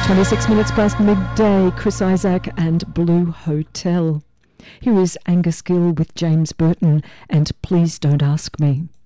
26 minutes past midday, Chris Isaak and Blue Hotel. Here is Angus Gill with James Burton and Please Don't Ask Me.